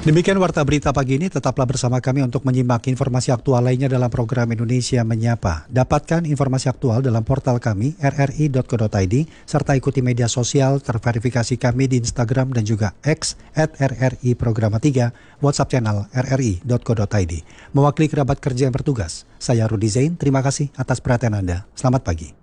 Demikian Warta Berita pagi ini, tetaplah bersama kami untuk menyimak informasi aktual lainnya dalam program Indonesia Menyapa. Dapatkan informasi aktual dalam portal kami rri.co.id, serta ikuti media sosial terverifikasi kami di Instagram dan juga X @RRI Programa 3, WhatsApp channel rri.co.id. Mewakili kerabat kerja yang bertugas, saya Rudi Zain, terima kasih atas perhatian Anda. Selamat pagi.